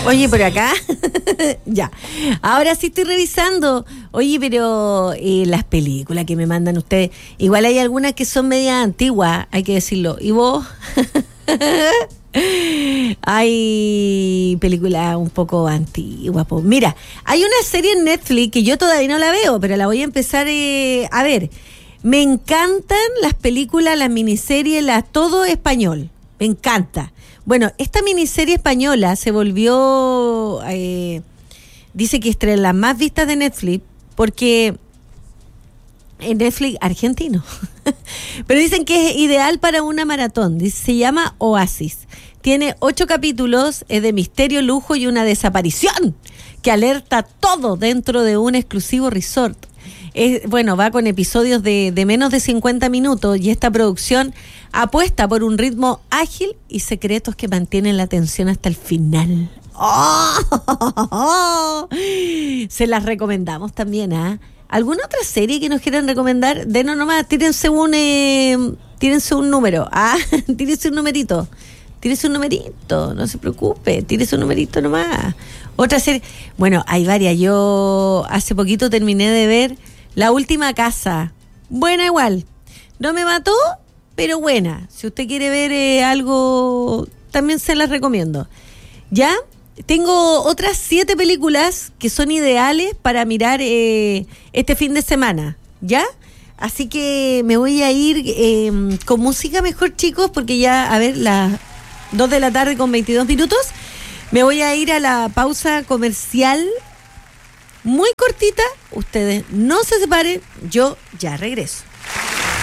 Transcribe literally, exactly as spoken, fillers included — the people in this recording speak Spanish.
Oye, por acá, ya. Ahora sí estoy revisando. Oye, pero eh, las películas que me mandan ustedes, igual hay algunas que son media antiguas, hay que decirlo. ¿Y vos? Hay películas un poco antiguas. Pues. Mira, hay una serie en Netflix que yo todavía no la veo, pero la voy a empezar eh, a ver. Me encantan las películas, las miniseries, las, todo español. Me encanta. Bueno, esta miniserie española se volvió, eh, dice que entre las más vistas de Netflix, porque en Netflix argentino, pero dicen que es ideal para una maratón. Dice, se llama Oasis. Tiene ocho capítulos, es de misterio, lujo y una desaparición que alerta todo dentro de un exclusivo resort. Es, bueno, va con episodios de, de menos de cincuenta minutos y esta producción apuesta por un ritmo ágil y secretos que mantienen la atención hasta el final. ¡Oh! Se las recomendamos también, ¿ah? ¿eh? ¿Alguna otra serie que nos quieran recomendar? Denos nomás, tírense un, eh, tírense un número, ¿ah? Tírense un numerito, tírense un numerito, no se preocupe, tírense un numerito nomás. Otra serie, bueno, hay varias. Yo hace poquito terminé de ver La Última Casa. Buena igual. No me mató, pero buena. Si usted quiere ver eh, algo, también se las recomiendo. ¿Ya? Tengo otras siete películas que son ideales para mirar eh, este fin de semana. ¿Ya? Así que me voy a ir eh, con música mejor, chicos, porque ya, a ver, las dos de la tarde con veintidós minutos. Me voy a ir a la pausa comercial muy cortita. Ustedes no se separen, yo ya regreso.